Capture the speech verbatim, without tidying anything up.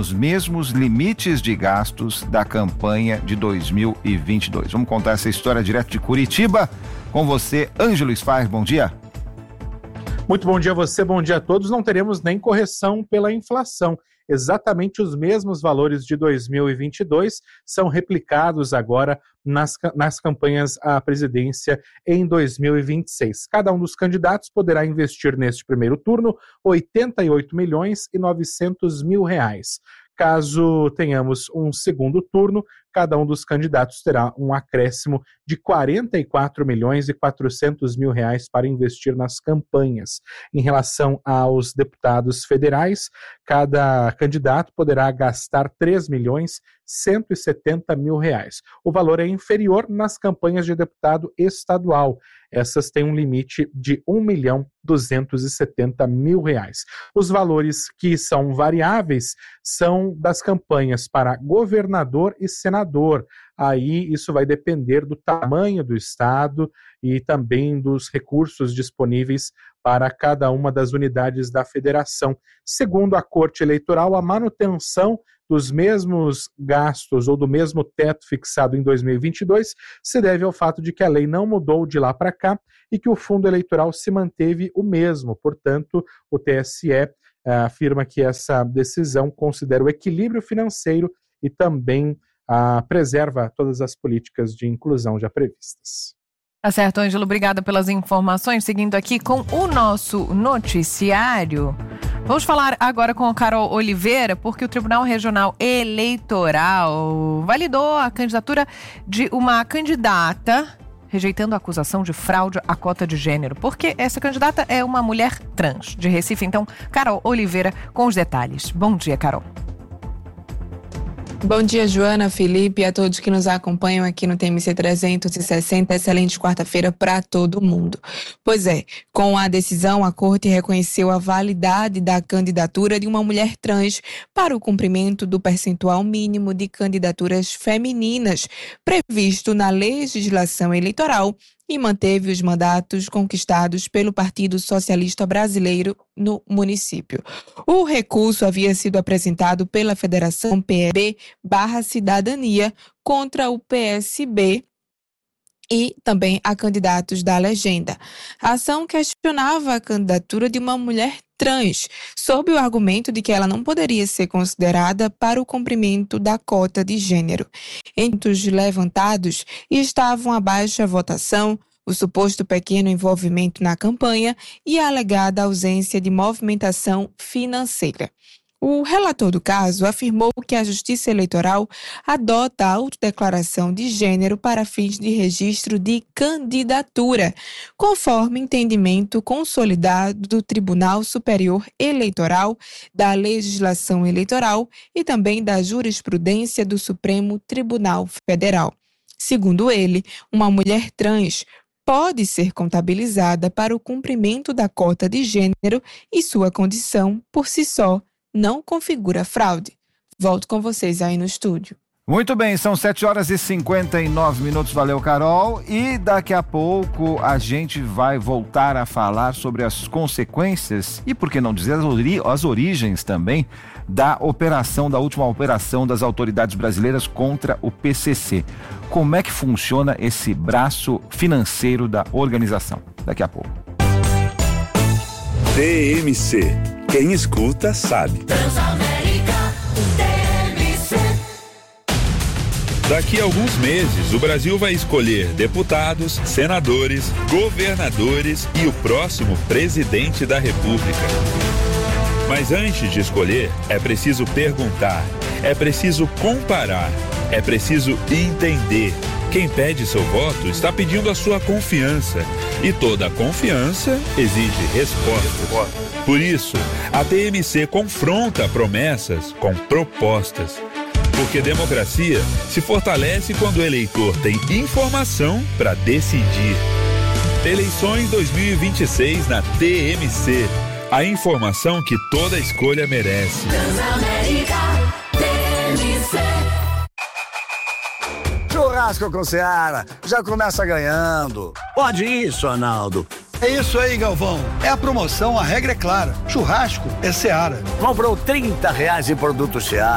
os mesmos limites de gastos da campanha de dois mil e vinte e dois. Vamos contar essa história direto de Curitiba com você, Ângelo Sfar. Bom dia. Muito bom dia a você, bom dia a todos. Não teremos nem correção pela inflação. Exatamente os mesmos valores de dois mil e vinte e dois são replicados agora nas, nas campanhas à presidência em dois mil e vinte e seis. Cada um dos candidatos poderá investir neste primeiro turno oitenta e oito milhões e novecentos mil reais. Caso tenhamos um segundo turno, cada um dos candidatos terá um acréscimo de quarenta e quatro milhões e quatrocentos mil reais para investir nas campanhas. Em relação aos deputados federais, cada candidato poderá gastar três milhões cento e setenta mil reais. O valor é inferior nas campanhas de deputado estadual. Essas têm um limite de um milhão duzentos e setenta mil reais. Os valores que são variáveis são das campanhas para governador e senador. Aí isso vai depender do tamanho do estado e também dos recursos disponíveis para cada uma das unidades da federação. Segundo a Corte Eleitoral, a manutenção dos mesmos gastos ou do mesmo teto fixado em dois mil e vinte e dois se deve ao fato de que a lei não mudou de lá para cá e que o fundo eleitoral se manteve o mesmo. Portanto, o T S E eh, afirma que essa decisão considera o equilíbrio financeiro e também ah, preserva todas as políticas de inclusão já previstas. Tá certo, Ângelo, obrigada pelas informações. Seguindo aqui com o nosso noticiário, vamos falar agora com a Carol Oliveira, porque o Tribunal Regional Eleitoral validou a candidatura de uma candidata, rejeitando a acusação de fraude à cota de gênero, porque essa candidata é uma mulher trans de Recife. Então, Carol Oliveira com os detalhes. Bom dia, Carol. Bom dia, Joana, Felipe e a todos que nos acompanham aqui no T M C trezentos e sessenta. Excelente quarta-feira para todo mundo. Pois é, com a decisão, a Corte reconheceu a validade da candidatura de uma mulher trans para o cumprimento do percentual mínimo de candidaturas femininas previsto na legislação eleitoral e manteve os mandatos conquistados pelo Partido Socialista Brasileiro no município. O recurso havia sido apresentado pela Federação P E B barra Cidadania contra o P S B e também a candidatos da legenda. A ação questionava a candidatura de uma mulher trans, sob o argumento de que ela não poderia ser considerada para o cumprimento da cota de gênero. Entre os levantados estavam a baixa votação, o suposto pequeno envolvimento na campanha e a alegada ausência de movimentação financeira. O relator do caso afirmou que a Justiça Eleitoral adota a autodeclaração de gênero para fins de registro de candidatura, conforme entendimento consolidado do Tribunal Superior Eleitoral, da legislação eleitoral e também da jurisprudência do Supremo Tribunal Federal. Segundo ele, uma mulher trans pode ser contabilizada para o cumprimento da cota de gênero e sua condição, por si só, não configura fraude. Volto com vocês aí no estúdio. Muito bem, são sete horas e cinquenta e nove minutos, valeu, Carol. E daqui a pouco a gente vai voltar a falar sobre as consequências e, por que não dizer, as, ori- as origens também da operação, da última operação das autoridades brasileiras contra o P C C. Como é que funciona esse braço financeiro da organização? Daqui a pouco. T M C. Quem escuta sabe. Daqui a alguns meses, o Brasil vai escolher deputados, senadores, governadores e o próximo presidente da República. Mas antes de escolher, é preciso perguntar, é preciso comparar, é preciso entender. Quem pede seu voto está pedindo a sua confiança. E toda confiança exige resposta. Por isso, a T M C confronta promessas com propostas. Porque democracia se fortalece quando o eleitor tem informação para decidir. Eleições dois mil e vinte e seis na T M C. A informação que toda escolha merece. Churrasco com Seara, já começa ganhando. Pode isso, Arnaldo. É isso aí, Galvão. É a promoção, a regra é clara. Churrasco é Seara. Comprou trinta reais em produto Seara.